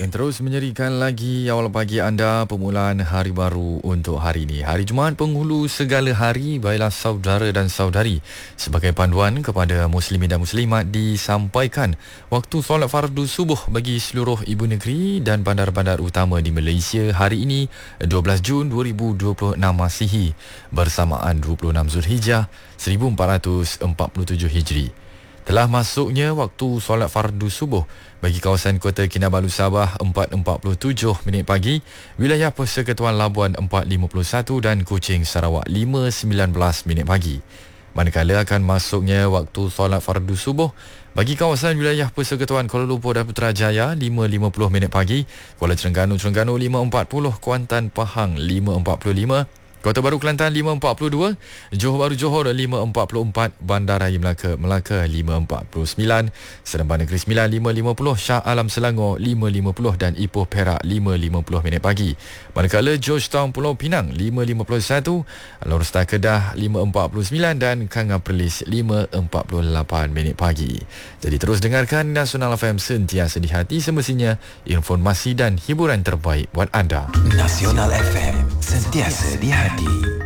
Terus menyerikan lagi awal pagi anda, permulaan hari baru untuk hari ini. Hari Jumaat penghulu segala hari, baiklah saudara dan saudari. Sebagai panduan kepada muslimin dan muslimat disampaikan waktu solat fardu subuh bagi seluruh ibu negeri dan bandar-bandar utama di Malaysia hari ini 12 Jun 2026 Masihi bersamaan 26 Zulhijjah 1447 Hijri. Telah masuknya waktu solat fardu subuh bagi kawasan Kota Kinabalu Sabah 4.47 minit pagi, wilayah Persekutuan Labuan 4.51 dan Kuching Sarawak 5.19 minit pagi. Manakala akan masuknya waktu solat fardu subuh bagi kawasan wilayah Persekutuan Kuala Lumpur dan Putrajaya 5.50 minit pagi, Kuala Terengganu 5.40, Kuantan Pahang 5.45, Kota Baru Kelantan 5.42, Johor Bahru Johor 5.44, Bandaraya Melaka 5.49, Seremban Negeri Sembilan 5.50, Shah Alam Selangor 5.50 dan Ipoh Perak 5.50 minit pagi. Manakala Georgetown Pulau Pinang 5.51, Alor Star Kedah 5.49 dan Kanga Perlis 5.48 minit pagi. Jadi terus dengarkan Nasional FM, sentiasa di hati, semestinya informasi dan hiburan terbaik buat anda. Nasional FM, sentiasa di hati.